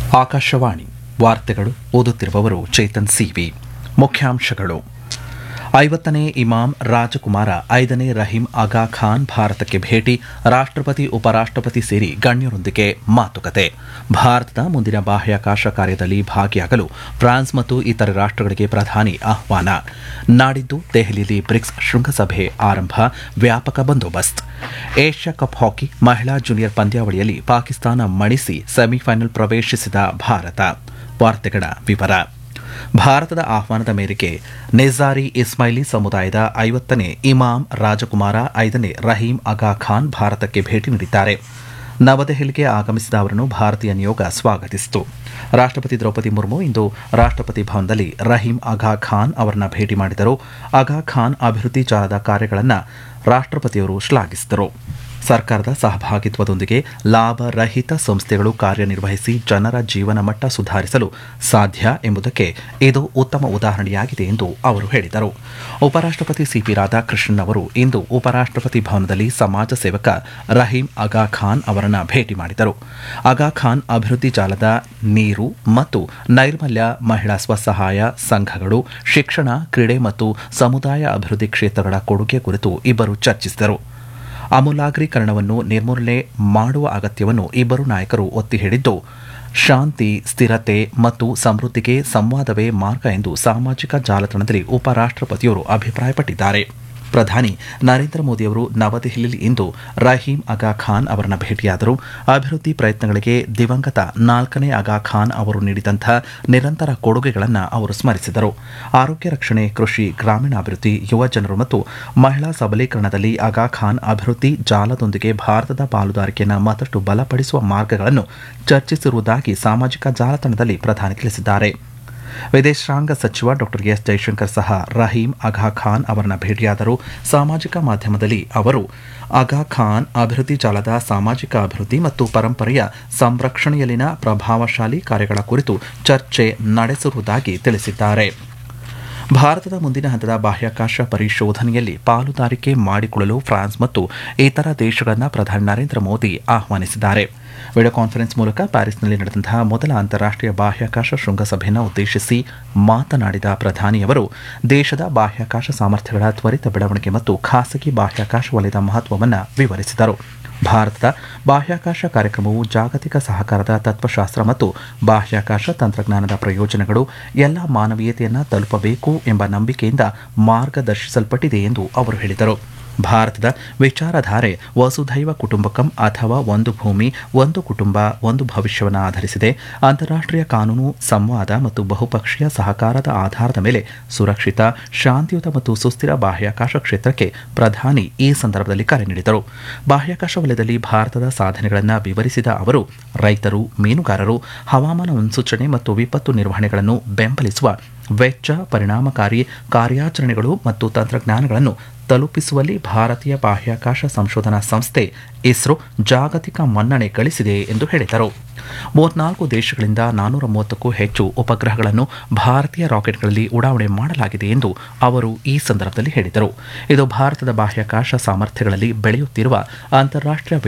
ಆಕಾಶವಾಣಿ ವಾರ್ತೆಗಳು ಓದುತ್ತಿರುವವರು ಚೇತನ್ ಸಿವಿ. ಮುಖ್ಯಾಂಶಗಳು: 50ನೇ ಇಮಾಮ್ ರಾಜಕುಮಾರ 5ನೇ ರಹೀಂ ಆಗಾ ಖಾನ್ ಭಾರತಕ್ಕೆ ಭೇಟಿ, ರಾಷ್ಟ್ರಪತಿ ಉಪರಾಷ್ಟ್ರಪತಿ ಸೇರಿ ಗಣ್ಯರೊಂದಿಗೆ ಮಾತುಕತೆ. ಭಾರತದ ಮುಂದಿನ ಬಾಹ್ಯಾಕಾಶ ಕಾರ್ಯದಲ್ಲಿ ಭಾಗಿಯಾಗಲು ಫ್ರಾನ್ಸ್ ಮತ್ತು ಇತರೆ ರಾಷ್ಟ್ರಗಳಿಗೆ ಪ್ರಧಾನಿ ಆಹ್ವಾನ. ನಾಡಿದ್ದು ದೆಹಲಿಯಲ್ಲಿ ಬ್ರಿಕ್ಸ್ ಶೃಂಗಸಭೆ ಆರಂಭ, ವ್ಯಾಪಕ ಬಂದೋಬಸ್ತ್. ಏಷ್ಯಾ ಕಪ್ ಹಾಕಿ ಮಹಿಳಾ ಜೂನಿಯರ್ ಪಂದ್ಯಾವಳಿಯಲ್ಲಿ ಪಾಕಿಸ್ತಾನ ಮಣಿಸಿ ಸೆಮಿಫೈನಲ್ ಪ್ರವೇಶಿಸಿದ ಭಾರತ. ವಾರ್ತೆಗಳ ವಿವರ. ಭಾರತದ ಆಹ್ವಾನದ ಮೇರೆಗೆ ನಿಜಾರಿ ಇಸ್ಮಾಯಿಲಿ ಸಮುದಾಯದ 50ನೇ ಇಮಾಮ್ ರಾಜಕುಮಾರ 5ನೇ ರಹೀಂ ಆಗಾ ಖಾನ್ ಭಾರತಕ್ಕೆ ಭೇಟಿ ನೀಡಿದ್ದಾರೆ. ನವದೆಹಲಿಗೆ ಆಗಮಿಸಿದ ಅವರನ್ನು ಭಾರತೀಯ ನಿಯೋಗ ಸ್ವಾಗತಿಸಿತು. ರಾಷ್ಟ್ರಪತಿ ದ್ರೌಪದಿ ಮುರ್ಮು ಇಂದು ರಾಷ್ಟ್ರಪತಿ ಭವನದಲ್ಲಿ ರಹೀಂ ಆಗಾ ಖಾನ್ ಅವರನ್ನು ಭೇಟಿ ಮಾಡಿದರು. ಆಗಾ ಖಾನ್ ಅಭಿವೃದ್ಧಿ ಜಾಲದ ಕಾರ್ಯಗಳನ್ನು ರಾಷ್ಟ್ರಪತಿಯವರು ಶ್ಲಾಘಿಸಿದರು. ಸರ್ಕಾರದ ಸಹಭಾಗಿತ್ವದೊಂದಿಗೆ ಲಾಭರಹಿತ ಸಂಸ್ಥೆಗಳು ಕಾರ್ಯನಿರ್ವಹಿಸಿ ಜನರ ಜೀವನ ಮಟ್ಟ ಸುಧಾರಿಸಲು ಸಾಧ್ಯ ಎಂಬುದಕ್ಕೆ ಇದು ಉತ್ತಮ ಉದಾಹರಣೆಯಾಗಿದೆ ಎಂದು ಅವರು ಹೇಳಿದರು. ಉಪರಾಷ್ಟ್ರಪತಿ ಸಿಪಿ ರಾಧಾಕೃಷ್ಣನ್ ಅವರು ಇಂದು ಉಪರಾಷ್ಟ್ರಪತಿ ಭವನದಲ್ಲಿ ಸಮಾಜ ಸೇವಕ ರಹೀಂ ಆಗಾ ಖಾನ್ ಅವರನ್ನು ಭೇಟಿ ಮಾಡಿದರು. ಆಗಾ ಖಾನ್ ಅಭಿವೃದ್ಧಿ ಜಾಲದ ನೀರು ಮತ್ತು ನೈರ್ಮಲ್ಯ, ಮಹಿಳಾ ಸ್ವಸಹಾಯ ಸಂಘಗಳು, ಶಿಕ್ಷಣ, ಕ್ರೀಡೆ ಮತ್ತು ಸಮುದಾಯ ಅಭಿವೃದ್ಧಿ ಕ್ಷೇತ್ರಗಳ ಕೊಡುಗೆ ಕುರಿತು ಇಬ್ಬರು ಚರ್ಚಿಸಿದರು. ಅಮೂಲಾಗ್ರೀಕರಣವನ್ನು ನಿರ್ಮೂಲನೆ ಮಾಡುವ ಅಗತ್ಯವನ್ನು ಇಬ್ಬರು ನಾಯಕರು ಒತ್ತಿ ಹೇಳಿದ್ದು, ಶಾಂತಿ, ಸ್ಥಿರತೆ ಮತ್ತು ಸಮೃದ್ಧಿಗೆ ಸಂವಾದವೇ ಮಾರ್ಗ ಎಂದು ಸಾಮಾಜಿಕ ಜಾಲತಾಣದಲ್ಲಿ ಉಪರಾಷ್ಟ್ರಪತಿಯವರು ಅಭಿಪ್ರಾಯಪಟ್ಟಿದ್ದಾರೆ. ಪ್ರಧಾನಿ ನರೇಂದ್ರ ಮೋದಿಯವರು ನವದೆಹಲಿಯಲ್ಲಿ ಇಂದು ರಹೀಂ ಆಗಾ ಖಾನ್ ಅವರನ್ನು ಭೇಟಿಯಾದರು. ಅಭಿವೃದ್ಧಿ ಪ್ರಯತ್ನಗಳಿಗೆ ದಿವಂಗತ 4ನೇ ಆಗಾ ಖಾನ್ ಅವರು ನೀಡಿದಂಥ ನಿರಂತರ ಕೊಡುಗೆಗಳನ್ನು ಅವರು ಸ್ಮರಿಸಿದರು. ಆರೋಗ್ಯ ರಕ್ಷಣೆ, ಕೃಷಿ, ಗ್ರಾಮೀಣಾಭಿವೃದ್ಧಿ, ಯುವಜನರು ಮತ್ತು ಮಹಿಳಾ ಸಬಲೀಕರಣದಲ್ಲಿ ಆಗಾ ಖಾನ್ ಅಭಿವೃದ್ಧಿ ಜಾಲದೊಂದಿಗೆ ಭಾರತದ ಪಾಲುದಾರಿಕೆಯನ್ನು ಮತ್ತಷ್ಟು ಬಲಪಡಿಸುವ ಮಾರ್ಗಗಳನ್ನು ಚರ್ಚಿಸಿರುವುದಾಗಿ ಸಾಮಾಜಿಕ ಜಾಲತಾಣದಲ್ಲಿ ಪ್ರಧಾನಿ ತಿಳಿಸಿದ್ದಾರೆ. ವಿದೇಶಾಂಗ ಸಚಿವ ಡಾ ಎಸ್ ಜೈಶಂಕರ್ ಸಹ ರಹೀಂ ಆಗಾ ಖಾನ್ ಅವರನ್ನು ಭೇಟಿಯಾದರು. ಸಾಮಾಜಿಕ ಮಾಧ್ಯಮದಲ್ಲಿ ಅವರು ಆಗಾ ಖಾನ್ ಅಭಿವೃದ್ಧಿ ಜಾಲದ ಸಾಮಾಜಿಕ ಅಭಿವೃದ್ಧಿ ಮತ್ತು ಪರಂಪರೆಯ ಸಂರಕ್ಷಣೆಯಲ್ಲಿನ ಪ್ರಭಾವಶಾಲಿ ಕಾರ್ಯಗಳ ಕುರಿತು ಚರ್ಚೆ ನಡೆಸಿರುವುದಾಗಿ ತಿಳಿಸಿದ್ದಾರೆ. ಭಾರತದ ಮುಂದಿನ ಹಂತದ ಬಾಹ್ಯಾಕಾಶ ಪರಿಶೋಧನೆಯಲ್ಲಿ ಪಾಲುದಾರಿಕೆ ಮಾಡಿಕೊಳ್ಳಲು ಫ್ರಾನ್ಸ್ ಮತ್ತು ಇತರ ದೇಶಗಳನ್ನು ಪ್ರಧಾನಿ ನರೇಂದ್ರ ಮೋದಿ ಆಹ್ವಾನಿಸಿದ್ದಾರೆ. ವಿಡಿಯೋ ಕಾನ್ಫರೆನ್ಸ್ ಮೂಲಕ ಪ್ಯಾರಿಸ್ನಲ್ಲಿ ನಡೆದಂತಹ ಮೊದಲ ಅಂತಾರಾಷ್ಟ್ರೀಯ ಬಾಹ್ಯಾಕಾಶ ಶೃಂಗಸಭೆಯನ್ನು ಉದ್ದೇಶಿಸಿ ಮಾತನಾಡಿದ ಪ್ರಧಾನಿಯವರು ದೇಶದ ಬಾಹ್ಯಾಕಾಶ ಸಾಮರ್ಥ್ಯಗಳ ತ್ವರಿತ ಬೆಳವಣಿಗೆ ಮತ್ತು ಖಾಸಗಿ ಬಾಹ್ಯಾಕಾಶ ವಲಯದ ಮಹತ್ವವನ್ನು ವಿವರಿಸಿದರು. ಭಾರತದ ಬಾಹ್ಯಾಕಾಶ ಕಾರ್ಯಕ್ರಮವು ಜಾಗತಿಕ ಸಹಕಾರದ ತತ್ವಶಾಸ್ತ್ರ ಮತ್ತು ಬಾಹ್ಯಾಕಾಶ ತಂತ್ರಜ್ಞಾನದ ಪ್ರಯೋಜನಗಳು ಎಲ್ಲ ಮಾನವೀಯತೆಯನ್ನು ತಲುಪಬೇಕು ಎಂಬ ನಂಬಿಕೆಯಿಂದ ಮಾರ್ಗದರ್ಶಿಸಲ್ಪಟ್ಟಿದೆ ಎಂದು ಅವರು ಹೇಳಿದರು. ಭಾರತದ ವಿಚಾರಧಾರೆ ವಸುಧೈವ ಕುಟುಂಬಕಂ ಅಥವಾ ಒಂದು ಭೂಮಿ, ಒಂದು ಕುಟುಂಬ, ಒಂದು ಭವಿಷ್ಯವನ್ನು ಆಧರಿಸಿದೆ. ಅಂತಾರಾಷ್ಟ್ರೀಯ ಕಾನೂನು, ಸಂವಾದ ಮತ್ತು ಬಹುಪಕ್ಷೀಯ ಸಹಕಾರದ ಆಧಾರದ ಮೇಲೆ ಸುರಕ್ಷಿತ, ಶಾಂತಿಯುತ ಮತ್ತು ಸುಸ್ಥಿರ ಬಾಹ್ಯಾಕಾಶ ಕ್ಷೇತ್ರಕ್ಕೆ ಪ್ರಧಾನಿ ಈ ಸಂದರ್ಭದಲ್ಲಿ ಕರೆ ನೀಡಿದರು. ಬಾಹ್ಯಾಕಾಶ ವಲಯದಲ್ಲಿ ಭಾರತದ ಸಾಧನೆಗಳನ್ನು ವಿವರಿಸಿದ ಅವರು ರೈತರು, ಮೀನುಗಾರರು, ಹವಾಮಾನ ಮುನ್ಸೂಚನೆ ಮತ್ತು ವಿಪತ್ತು ನಿರ್ವಹಣೆಗಳನ್ನು ಬೆಂಬಲಿಸುವ ವೆಚ್ಚ ಪರಿಣಾಮಕಾರಿ ಕಾರ್ಯಾಚರಣೆಗಳು ಮತ್ತು ತಂತ್ರಜ್ಞಾನಗಳನ್ನು ತಲುಪಿಸುವಲ್ಲಿ ಭಾರತೀಯ ಬಾಹ್ಯಾಕಾಶ ಸಂಶೋಧನಾ ಸಂಸ್ಥೆ ಇಸ್ರೋ ಜಾಗತಿಕ ಮನ್ನಣೆ ಗಳಿಸಿದೆ ಎಂದು ಹೇಳಿದರು. 34 ದೇಶಗಳಿಂದ 430ಕ್ಕೂ ಹೆಚ್ಚು ಉಪಗ್ರಹಗಳನ್ನು ಭಾರತೀಯ ರಾಕೆಟ್ಗಳಲ್ಲಿ ಉಡಾವಣೆ ಮಾಡಲಾಗಿದೆ ಎಂದು ಅವರು ಈ ಸಂದರ್ಭದಲ್ಲಿ ಹೇಳಿದರು. ಇದು ಭಾರತದ ಬಾಹ್ಯಾಕಾಶ ಸಾಮರ್ಥ್ಯಗಳಲ್ಲಿ ಬೆಳೆಯುತ್ತಿರುವ ಅಂತಾರಾಷ್ಟ್ರೀಯ